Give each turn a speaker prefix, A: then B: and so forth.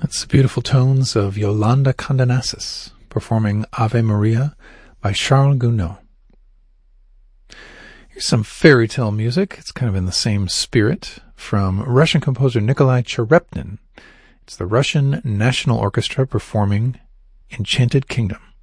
A: That's the beautiful tones of Yolanda Condenassis performing Ave Maria by Charles Gounod. Here's some fairy tale music. It's kind of in the same spirit from Russian composer Nikolai Cherepnin. It's the Russian National Orchestra performing Enchanted Kingdom.